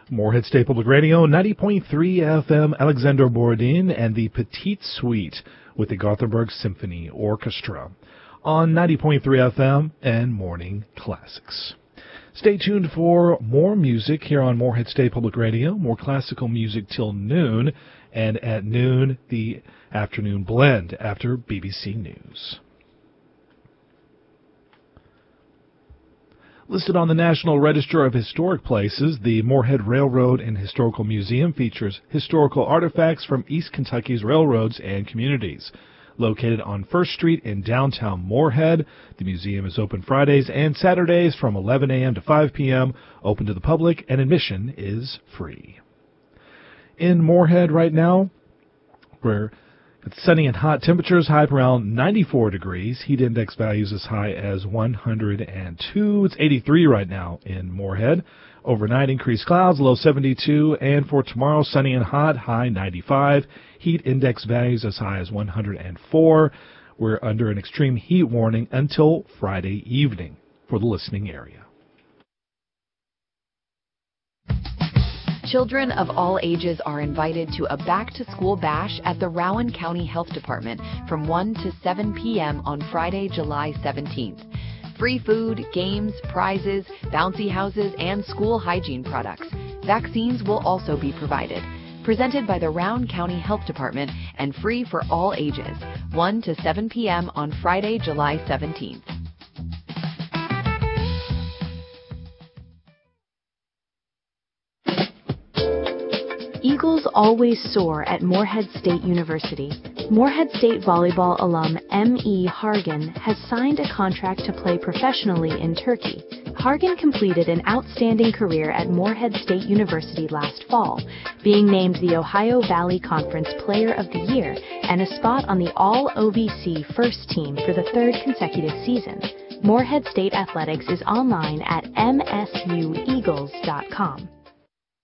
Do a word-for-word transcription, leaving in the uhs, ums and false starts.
Moorhead State Public Radio, ninety point three F M, Alexander Borodin and the Petite Suite with the Gothenburg Symphony Orchestra on ninety point three F M and Morning Classics. Stay tuned for more music here on Moorhead State Public Radio, more classical music till noon, and at noon, the afternoon blend after B B C News. Listed on the National Register of Historic Places, the Moorhead Railroad and Historical Museum features historical artifacts from East Kentucky's railroads and communities. Located on First Street in downtown Moorhead, the museum is open Fridays and Saturdays from eleven a.m. to five p.m., open to the public, and admission is free. In Moorhead right now, where it's sunny and hot temperatures, high up around ninety-four degrees. Heat index values as high as one hundred two. It's eighty-three right now in Moorhead. Overnight, increased clouds, low seventy-two. And for tomorrow, sunny and hot, high ninety-five. Heat index values as high as one hundred four. We're under an extreme heat warning until Friday evening for the listening area. Children of all ages are invited to a back-to-school bash at the Rowan County Health Department from one to seven p.m. on Friday, July seventeenth. Free food, games, prizes, bouncy houses, and school hygiene products. Vaccines will also be provided. Presented by the Rowan County Health Department and free for all ages. one to seven p.m. on Friday, July seventeenth. Eagles always soar at Moorhead State University. Moorhead State volleyball alum M E Hargan has signed a contract to play professionally in Turkey. Hargan completed an outstanding career at Moorhead State University last fall, being named the Ohio Valley Conference Player of the Year and a spot on the All-O V C first team for the third consecutive season. Moorhead State Athletics is online at m s u eagles dot com.